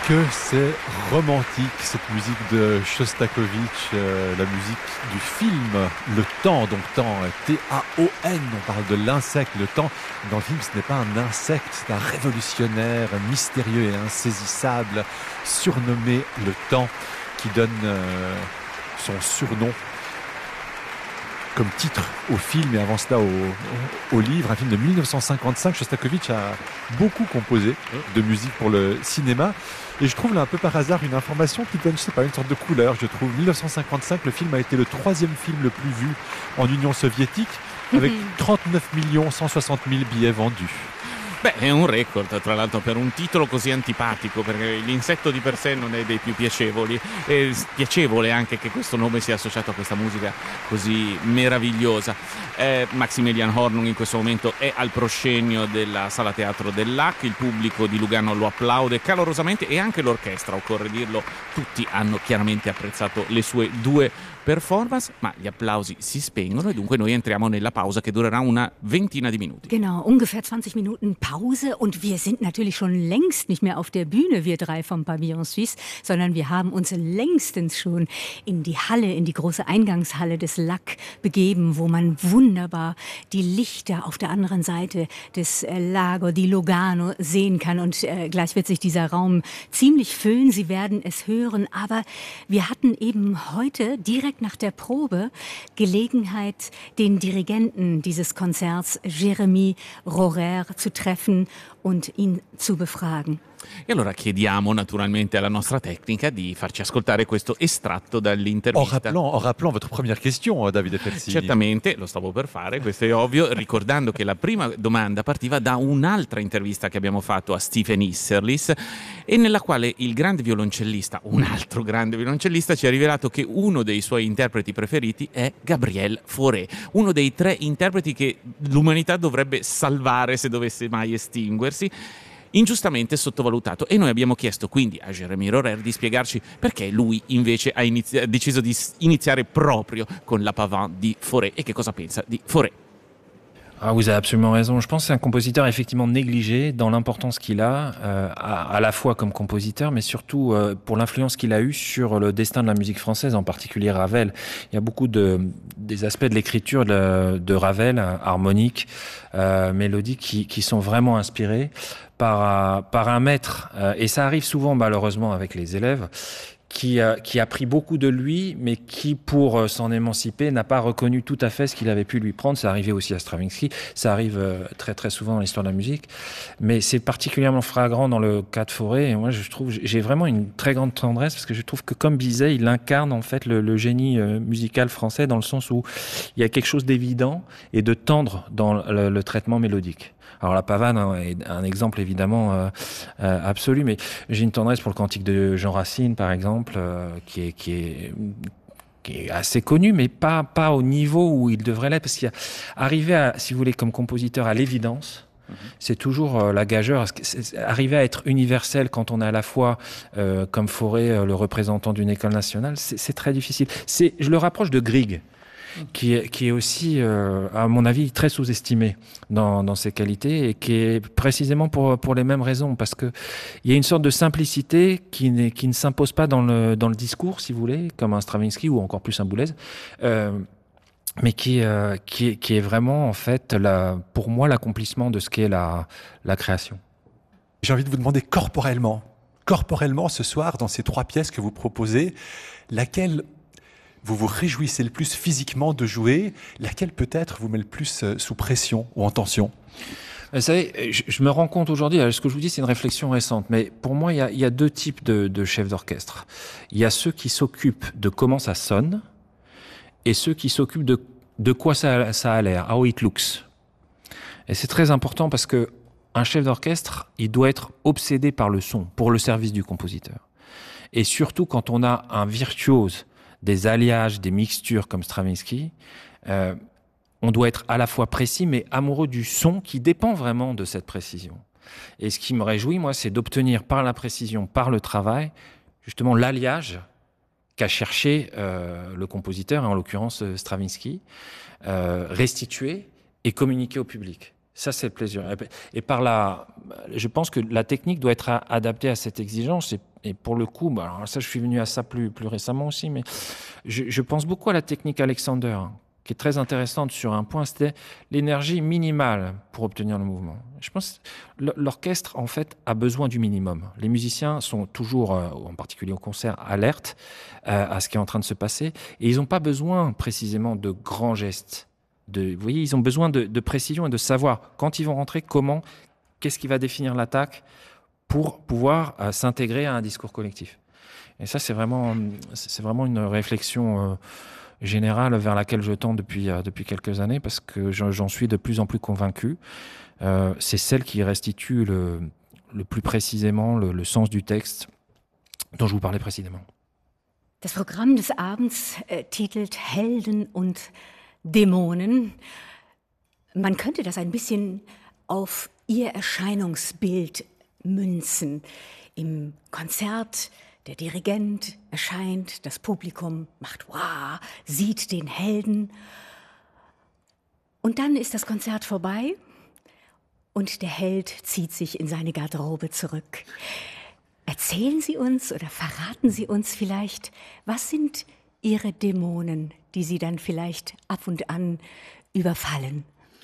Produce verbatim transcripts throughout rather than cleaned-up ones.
que c'est romantique, cette musique de Shostakovich, euh, la musique du film Le Temps, donc Temps, T A O N, on parle de l'insecte, le temps. Dans le film, ce n'est pas un insecte, c'est un révolutionnaire mystérieux et insaisissable, surnommé Le Temps, qui donne euh, son surnom comme titre au film et avant cela au, au, au livre, un film de mille neuf cent cinquante-cinq. Shostakovich a beaucoup composé de musique pour le cinéma et je trouve là un peu par hasard une information qui donne, je sais pas, une sorte de couleur, je trouve. mille neuf cent cinquante-cinq, le film a été le troisième film le plus vu en Union soviétique avec trentaneuf millions cent soixante mille billets vendus. Beh, è un record, tra l'altro, per un titolo così antipatico, perché l'insetto di per sé non è dei più piacevoli. È piacevole anche che questo nome sia associato a questa musica così meravigliosa. Eh, Maximilian Hornung in questo momento è al proscenio della sala teatro dell'A C, il pubblico di Lugano lo applaude calorosamente e anche l'orchestra, occorre dirlo, tutti hanno chiaramente apprezzato le sue due performance, ma gli applausi si spengono e dunque noi entriamo nella pausa che durerà una ventina di minuti. Genau, ungefähr zwanzig Minuten Pause und wir sind natürlich schon längst nicht mehr auf der Bühne, wir drei vom Pavillon Suisse, sondern wir haben uns längstens schon in die Halle, in die große Eingangshalle des L A C begeben, wo man wunderbar die Lichter auf der anderen Seite des Lago di Lugano sehen kann und äh, gleich wird sich dieser Raum ziemlich füllen, Sie werden es hören, aber wir hatten eben heute direkt nach der Probe Gelegenheit, den Dirigenten dieses Konzerts, Jérémy Rohrer, zu treffen und ihn zu befragen. E allora chiediamo naturalmente alla nostra tecnica di farci ascoltare questo estratto dall'intervista. En rappelant, en rappelant votre première question, Davide Persini. Certamente, lo stavo per fare, questo è ovvio, ricordando che la prima domanda partiva da un'altra intervista che abbiamo fatto a Stephen Isserlis e nella quale il grande violoncellista, un altro grande violoncellista, ci ha rivelato che uno dei suoi interpreti preferiti è Gabriel Fauré, uno dei tre interpreti che l'umanità dovrebbe salvare se dovesse mai estinguersi, ingiustamente sottovalutato, e noi abbiamo chiesto quindi a Jérémy Rohrer di spiegarci perché lui invece ha inizi- deciso di iniziare proprio con la Pavane di Fauré et che cosa pensa di Fauré. Ah, vous avez absolument raison. Je pense que c'est un compositeur effectivement négligé dans l'importance qu'il a, euh, à, à la fois comme compositeur, mais surtout euh, pour l'influence qu'il a eue sur le destin de la musique française, en particulier Ravel. Il y a beaucoup de des aspects de l'écriture de, de Ravel, harmoniques, euh, mélodiques, qui, qui sont vraiment inspirés par, par un maître. Euh, et ça arrive souvent, malheureusement, avec les élèves, Qui a, qui a pris beaucoup de lui, mais qui, pour euh, s'en émanciper, n'a pas reconnu tout à fait ce qu'il avait pu lui prendre. Ça arrivait aussi à Stravinsky, ça arrive euh, très très souvent dans l'histoire de la musique, mais c'est particulièrement flagrant dans le cas de Fauré. Et moi, je trouve, j'ai vraiment une très grande tendresse parce que je trouve que, comme Bizet, il incarne en fait le, le génie euh, musical français dans le sens où il y a quelque chose d'évident et de tendre dans le, le traitement mélodique. Alors la Pavane hein, est un exemple évidemment euh, euh, absolu, mais j'ai une tendresse pour le cantique de Jean Racine par exemple, euh, qui est qui est qui est assez connu, mais pas pas au niveau où il devrait l'être, parce qu'il y a arrivé à, si vous voulez, comme compositeur à l'évidence. Mmh. C'est toujours euh, la gageure. Arriver à être universel quand on est à la fois, euh, comme Fauré, euh, le représentant d'une école nationale, c'est, c'est très difficile. C'est, je le rapproche de Grieg. Qui est, qui est aussi, euh, à mon avis, très sous-estimé dans, dans ses qualités et qui est précisément pour, pour les mêmes raisons, parce que il y a une sorte de simplicité qui, n'est, qui ne s'impose pas dans le, dans le discours, si vous voulez, comme un Stravinsky ou encore plus un Boulez, euh, mais qui, euh, qui, est, qui est vraiment, en fait, la, pour moi, l'accomplissement de ce qu'est la, la création. J'ai envie de vous demander corporellement, corporellement ce soir, dans ces trois pièces que vous proposez, laquelle vous vous réjouissez le plus physiquement de jouer, laquelle peut-être vous met le plus sous pression ou en tension? Vous savez, je, je me rends compte aujourd'hui, ce que je vous dis c'est une réflexion récente, mais pour moi il y a, il y a deux types de, de chefs d'orchestre. Il y a ceux qui s'occupent de comment ça sonne et ceux qui s'occupent de, de quoi ça, ça a l'air, how it looks. Et c'est très important parce que un chef d'orchestre, il doit être obsédé par le son, pour le service du compositeur. Et surtout quand on a un virtuose des alliages, des mixtures comme Stravinsky, euh, on doit être à la fois précis mais amoureux du son qui dépend vraiment de cette précision. Et ce qui me réjouit, moi, c'est d'obtenir par la précision, par le travail, justement l'alliage qu'a cherché euh, le compositeur, en l'occurrence Stravinsky, euh, restituer et communiquer au public. Ça, c'est le plaisir. Et par là, je pense que la technique doit être adaptée à cette exigence. Et, et pour le coup, bah, alors ça, je suis venu à ça plus, plus récemment aussi, mais je, je pense beaucoup à la technique Alexander, hein, qui est très intéressante sur un point, c'était l'énergie minimale pour obtenir le mouvement. Je pense que l'orchestre, en fait, a besoin du minimum. Les musiciens sont toujours, euh, en particulier au concert, alertes euh, à ce qui est en train de se passer. Et ils n'ont pas besoin, précisément, de grands gestes. De, vous voyez, ils ont besoin de, de précision et de savoir quand ils vont rentrer, comment, qu'est-ce qui va définir l'attaque pour pouvoir euh, s'intégrer à un discours collectif. Et ça, c'est vraiment, c'est vraiment une réflexion euh, générale vers laquelle je tends depuis, euh, depuis quelques années parce que j'en suis de plus en plus convaincu. Euh, c'est celle qui restitue le, le plus précisément le, le sens du texte dont je vous parlais précédemment. Das Programm des Abends äh, titelt Helden und Dämonen. Man könnte das ein bisschen auf ihr Erscheinungsbild münzen. Im Konzert, der Dirigent erscheint, das Publikum macht wow, sieht den Helden. Und dann ist das Konzert vorbei und der Held zieht sich in seine Garderobe zurück. Erzählen Sie uns oder verraten Sie uns vielleicht, was sind Ihre Dämonen, die Sie dann vielleicht ab und an überfallen?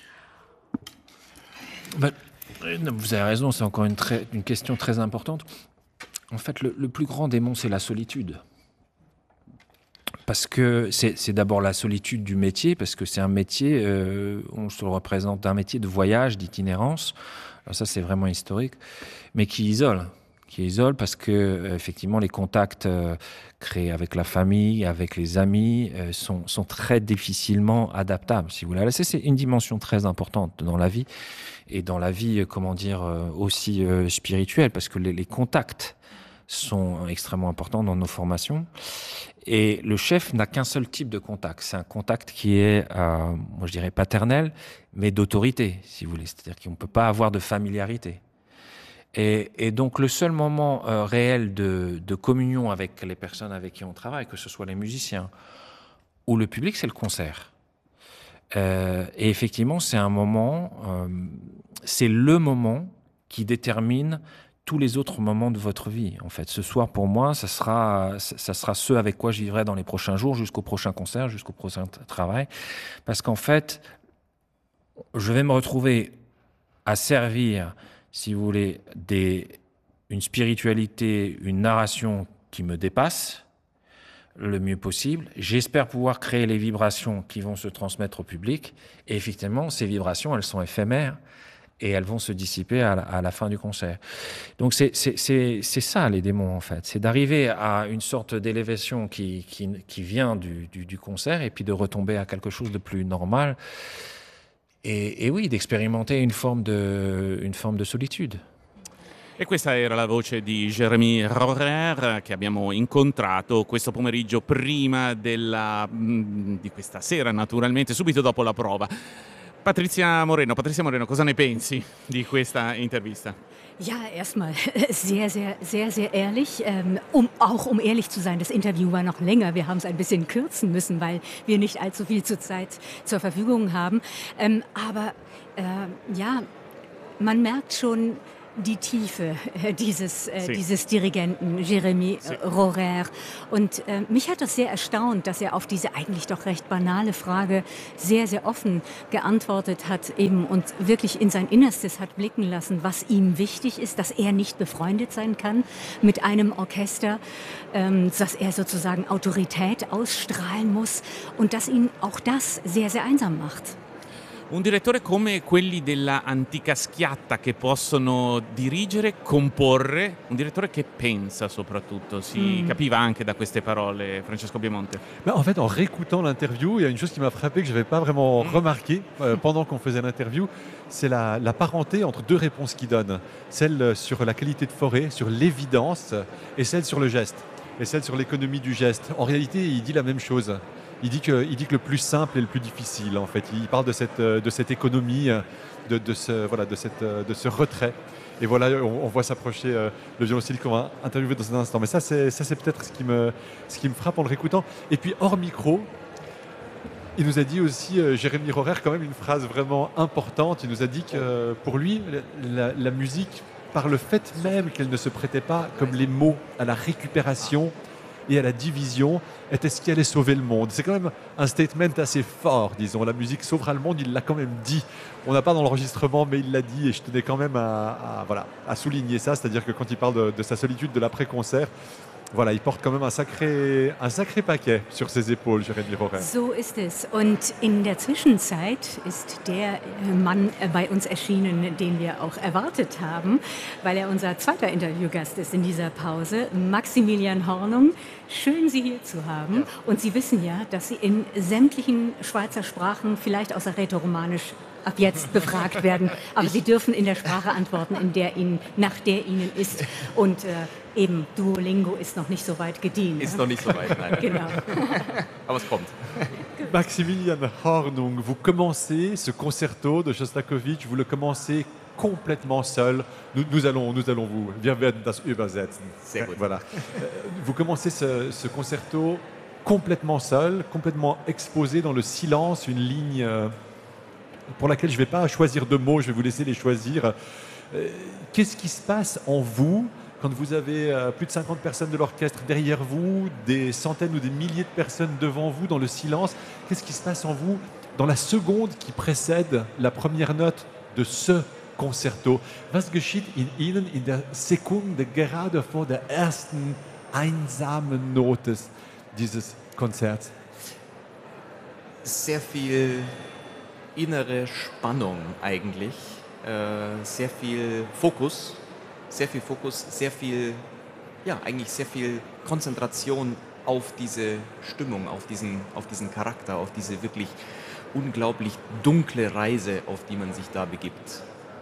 Ben, vous avez raison, c'est encore une, très, une question très importante. En fait, le, le plus grand démon, c'est la solitude. Parce que c'est, c'est d'abord la solitude du métier, parce que c'est un métier, euh, on se le représente, un métier de voyage, d'itinérance. Alors ça, c'est vraiment historique, mais qui isole. qui isole parce que euh, effectivement les contacts euh, créés avec la famille, avec les amis euh, sont, sont très difficilement adaptables, si vous voulez. Là, c'est, c'est une dimension très importante dans la vie et dans la vie, euh, comment dire, euh, aussi euh, spirituelle, parce que les, les contacts sont extrêmement importants dans nos formations. Et le chef n'a qu'un seul type de contact. C'est un contact qui est, euh, moi je dirais paternel, mais d'autorité, si vous voulez. C'est-à-dire qu'on ne peut pas avoir de familiarité. Et, et donc le seul moment euh, réel de, de communion avec les personnes avec qui on travaille, que ce soit les musiciens ou le public, c'est le concert. Euh, et effectivement, c'est un moment, euh, c'est le moment qui détermine tous les autres moments de votre vie. En fait, ce soir, pour moi, ça sera, ça sera ce avec quoi je vivrai dans les prochains jours, jusqu'au prochain concert, jusqu'au prochain t- travail. Parce qu'en fait, je vais me retrouver à servir, si vous voulez, des, une spiritualité, une narration qui me dépasse le mieux possible. J'espère pouvoir créer les vibrations qui vont se transmettre au public. Et effectivement, ces vibrations, elles sont éphémères et elles vont se dissiper à la, à la fin du concert. Donc c'est, c'est, c'est, c'est ça les démons en fait. C'est d'arriver à une sorte d'élévation qui, qui, qui vient du, du, du concert et puis de retomber à quelque chose de plus normal. Et, et oui, d'expérimenter une forme de, une forme de solitude. E questa era la voce di Jérémy Rohrer che abbiamo incontrato questo pomeriggio prima della, di questa sera, naturalmente, subito dopo la prova. Patrizia Moreno, Patrizia Moreno, cosa ne pensi di questa intervista? Ja, erstmal sehr, sehr, sehr, sehr ehrlich. Ähm, um, auch um ehrlich zu sein, das Interview war noch länger. Wir haben es ein bisschen kürzen müssen, weil wir nicht allzu viel zur Zeit zur Verfügung haben. Ähm, aber äh, ja, man merkt schon die Tiefe äh, dieses, äh, Sí. dieses Dirigenten, Jérémy Sí. Rohrer. Und äh, mich hat das sehr erstaunt, dass er auf diese eigentlich doch recht banale Frage sehr, sehr offen geantwortet hat eben und wirklich in sein Innerstes hat blicken lassen, was ihm wichtig ist, dass er nicht befreundet sein kann mit einem Orchester, ähm, dass er sozusagen Autorität ausstrahlen muss und dass ihn auch das sehr, sehr einsam macht. Un direttore come quelli della Antica Schiatta che possono dirigere, comporre, un direttore che pensa soprattutto, si Mm. capiva anche da queste parole, Francesco Biemonte. Ben, en fait, en réécoutant l'interview, il y a une chose qui m'a frappé que je n'avais pas vraiment Mm. remarqué euh, pendant qu'on faisait l'interview, c'est la, la parenté entre deux réponses qu'il donne. Celle sur la qualité de forêt, sur l'évidence, et celle sur le geste, et celle sur l'économie du geste. En réalité, il dit la même chose. Il dit que, il dit que le plus simple est le plus difficile, en fait. Il parle de cette, euh, de cette économie, euh, de, de, ce, voilà, de, cette, euh, de ce retrait. Et voilà, on, on voit s'approcher euh, le violoncelle qu'on va interviewer dans un instant. Mais ça, c'est, ça, c'est peut-être ce qui, me, ce qui me frappe en le réécoutant. Et puis, hors micro, Il nous a dit aussi, euh, Jérémy Rorer, quand même une phrase vraiment importante. Il nous a dit que euh, pour lui, la, la musique, par le fait même qu'elle ne se prêtait pas, comme les mots, à la récupération et à la division, était ce qui allait sauver le monde. C'est quand même un statement assez fort, disons. La musique sauvera le monde, il l'a quand même dit. On n'a pas dans l'enregistrement, mais il l'a dit, et je tenais quand même à, à, voilà, à souligner ça. C'est-à-dire que quand il parle de, de sa solitude de l'après-concert, voilà, il porte quand même un sacré, un sacré paquet sur ses épaules, Jérémy Rorer. So ist es. Und in der Zwischenzeit ist der äh, Mann äh, bei uns erschienen, den wir auch erwartet haben, weil er unser zweiter Interviewgast ist in dieser Pause, Maximilian Hornung. Schön, Sie hier zu haben. Ja. Und Sie wissen ja, dass Sie in sämtlichen Schweizer Sprachen, vielleicht außer Rätoromanisch, ab jetzt befragt werden. Aber Sie dürfen in der Sprache antworten, in der Ihnen, nach der Ihnen ist. Und äh, eben, Duolingo ist noch nicht so weit gediehen. Ist noch nicht so weit, nein. Genau. Aber es kommt. Maximilian Hornung, vous commencez ce concerto de Shostakovich, vous le commencez complètement seul. Nous, nous, allons, nous allons vous, wir werden das übersetzen. Sehr gut. Voilà. Vous commencez ce, ce concerto complètement seul, complètement exposé dans le silence, une ligne euh, pour laquelle je ne vais pas choisir de mots, je vais vous laisser les choisir. Euh, Qu'est-ce qui se passe en vous quand vous avez euh, plus de cinquante personnes de l'orchestre derrière vous, des centaines ou des milliers de personnes devant vous dans le silence? Qu'est-ce qui se passe en vous dans la seconde qui précède la première note de ce Concerto? Was geschieht in Ihnen in der Sekunde gerade vor der ersten einsamen Note dieses Konzerts? Sehr viel innere Spannung eigentlich, äh, sehr viel Fokus, sehr viel Fokus, sehr viel, ja, eigentlich sehr viel Konzentration auf diese Stimmung, auf diesen, auf diesen Charakter, auf diese wirklich unglaublich dunkle Reise, auf die man sich da begibt.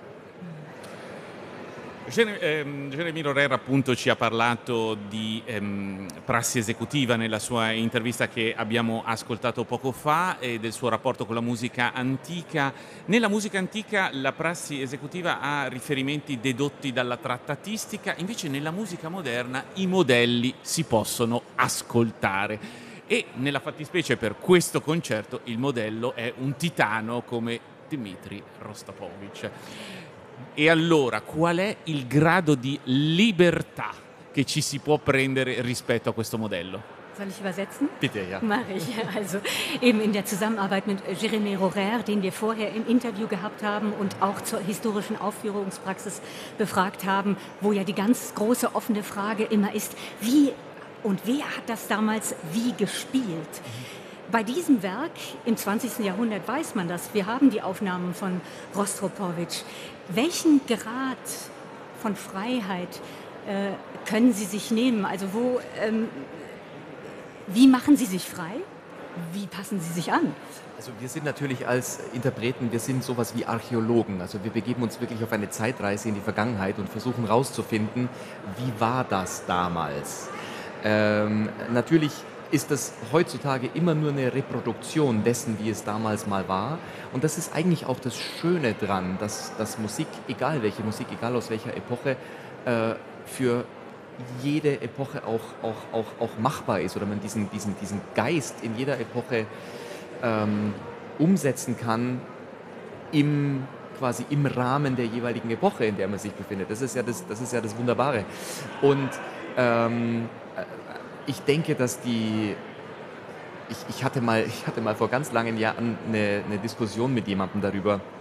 Jérémy Rorer appunto ci ha parlato di ehm, prassi esecutiva nella sua intervista che abbiamo ascoltato poco fa e del suo rapporto con la musica antica. Nella musica antica la prassi esecutiva ha riferimenti dedotti dalla trattatistica, invece nella musica moderna i modelli si possono ascoltare. E nella fattispecie per questo concerto il modello è un titano come Dmitri Rostropovich. E allora, qual è il grado di libertà che ci si può prendere rispetto a questo modello? Soll ich übersetzen? Bitte, ja. Mache ich. Also eben in der Zusammenarbeit mit Jérémy Rorer, den wir vorher im Interview gehabt haben und auch zur historischen Aufführungspraxis befragt haben, wo ja die ganz große offene Frage immer ist, wie und wer hat das damals wie gespielt? Bei diesem Werk im zwanzigsten Jahrhundert weiß man das. Wir haben die Aufnahmen von Rostropovich. Welchen Grad von Freiheit äh, können Sie sich nehmen? Also wo, ähm, wie machen Sie sich frei? Wie passen Sie sich an? Also wir sind natürlich als Interpreten, wir sind sowas wie Archäologen. Also wir begeben uns wirklich auf eine Zeitreise in die Vergangenheit und versuchen herauszufinden, wie war das damals? Ähm, natürlich ist das heutzutage immer nur eine Reproduktion dessen, wie es damals mal war. Und das ist eigentlich auch das Schöne dran, dass, dass Musik, egal welche Musik, egal aus welcher Epoche, äh, für jede Epoche auch, auch, auch, auch machbar ist oder man diesen, diesen, diesen Geist in jeder Epoche ähm, umsetzen kann im, quasi im Rahmen der jeweiligen Epoche, in der man sich befindet. Das ist ja das, das, ist ja das Wunderbare. Und ähm, ich denke, dass die, ich, ich, hatte mal, ich hatte mal vor ganz langen Jahren eine, eine Diskussion mit jemandem darüber,